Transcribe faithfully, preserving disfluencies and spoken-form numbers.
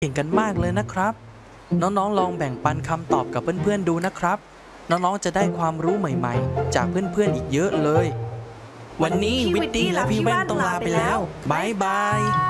เก่งกันมากเลยนะครับน้องๆลองแบ่งปันคำตอบกับเพื่อนๆดูนะครับน้องๆจะได้ความรู้ใหม่ๆจากเพื่อนๆอีกเยอะเลยวันนี้วิตตี้และพี่แว่นต้องลาไปแล้วบ๊ายบาย